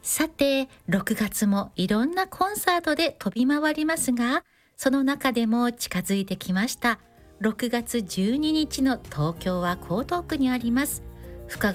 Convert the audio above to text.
さて、6月もいろんなコンサートで飛び回りますが、その中でも近づいてきました。6月12日の東京は江東区にあります深